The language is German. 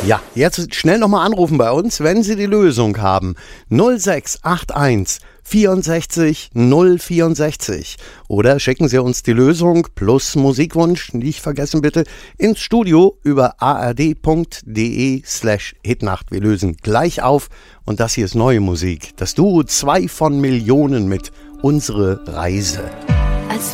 Ja, jetzt schnell nochmal anrufen bei uns, wenn Sie die Lösung haben. 0681 64 064. Oder schicken Sie uns die Lösung plus Musikwunsch, nicht vergessen bitte, ins Studio über ard.de/hitnacht. Wir lösen gleich auf und das hier ist neue Musik. Das Duo 2 von Millionen mit Unsere Reise.